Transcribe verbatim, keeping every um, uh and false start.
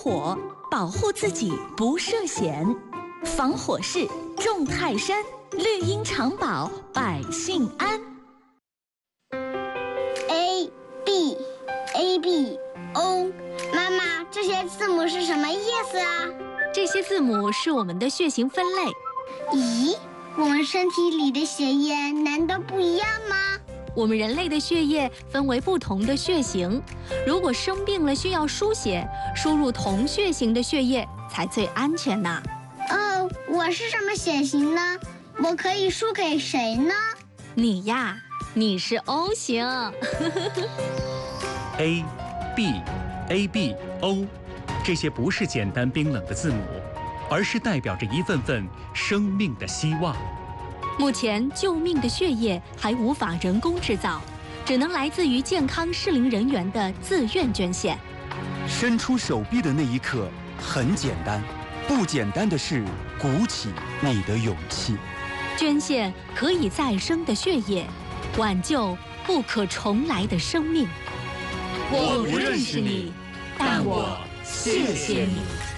火，保护自己不涉险。防火势，众泰山，绿荫长保，百姓安。 A B A B O， 妈妈，这些字母是什么意思啊？ 这些字母是我们的血型分类。 咦，我们身体里的血液难道不一样吗？ 我们人类的血液分为不同的血型，如果生病了需要输血，输入同血型的血液才最安全呢。 哦，我是什么血型呢？我可以输给谁呢？ 你呀，你是 O 型。 A B A B O， 这些不是简单冰冷的字母，而是代表着一份份生命的希望。 目前救命的血液还无法人工制造，只能来自于健康适龄人员的自愿捐献。 伸出手臂的那一刻很简单，不简单的是鼓起你的勇气。 捐献可以再生的血液，挽救不可重来的生命。 我不认识你，但我谢谢你。